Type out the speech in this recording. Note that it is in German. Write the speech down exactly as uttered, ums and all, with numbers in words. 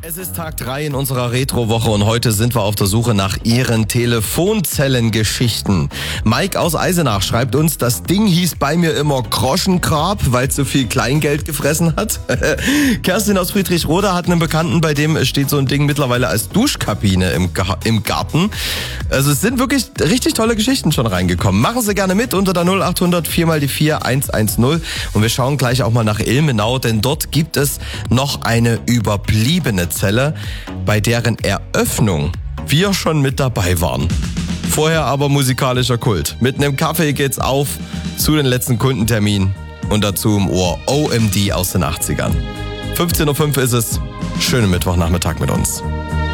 Es ist Tag drei in unserer Retro-Woche und heute sind wir auf der Suche nach Ihren Telefonzellengeschichten. Mike aus Eisenach schreibt uns, das Ding hieß bei mir immer Groschengrab, weil es so viel Kleingeld gefressen hat. Kerstin aus Friedrichroda hat einen Bekannten, bei dem steht so ein Ding mittlerweile als Duschkabine im, Ga- im Garten. Also es sind wirklich richtig tolle Geschichten schon reingekommen. Machen Sie gerne mit unter der null acht hundert vier mal die vier eins eins null und wir schauen gleich auch mal nach Ilmenau, denn dort gibt es noch eine überbliebene Zelle, bei deren Eröffnung wir schon mit dabei waren. Vorher aber musikalischer Kult. Mit einem Kaffee geht's auf zu den letzten Kundentermin und dazu im Ohr O M D aus den achtzigern. fünfzehn Uhr fünf ist es. Schönen Mittwochnachmittag mit uns.